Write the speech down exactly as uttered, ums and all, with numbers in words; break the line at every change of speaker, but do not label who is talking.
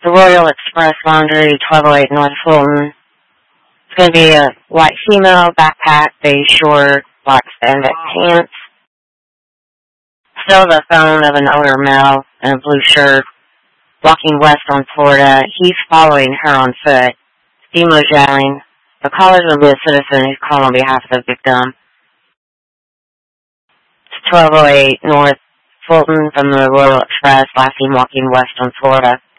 The Royal Express Laundry, twelve oh eight North Fulton. It's going to be a white female, backpack, beige short, black spandex pants. Still the phone of an older male in a blue shirt, walking west on Florida. He's following her on foot. Demo's yelling. The caller will be a citizen who's calling on behalf of the victim. It's twelve oh eight North Fulton from the Royal Express, last seen walking west on Florida.